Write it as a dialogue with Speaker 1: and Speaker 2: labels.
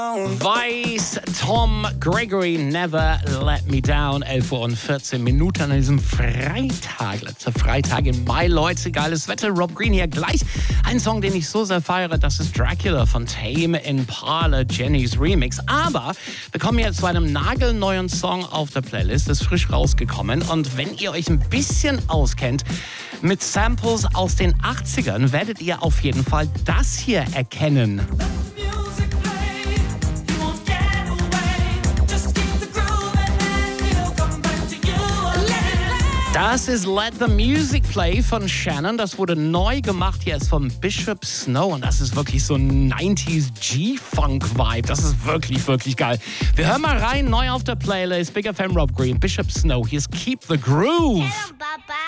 Speaker 1: Weiß Tom Gregory, Never Let Me Down, 11:14 an diesem Freitag, letzter Freitag im Mai. Leute, geiles Wetter, Rob Green hier gleich. Ein Song, den ich so sehr feiere, das ist Dracula von Tame Impala, Jennys Remix. Aber wir kommen jetzt zu einem nagelneuen Song auf der Playlist, ist frisch rausgekommen. Und wenn ihr euch ein bisschen auskennt mit Samples aus den 80ern, werdet ihr auf jeden Fall das hier erkennen. Das ist Let the Music Play von Shannon. Das wurde neu gemacht hier ist von Bishop Snow. Und das ist wirklich so ein 90s G-Funk-Vibe. Das ist wirklich, wirklich geil. Wir hören mal rein, neu auf der Playlist. Big FM Rob Green, Bishop Snow. Hier ist Keep the Groove.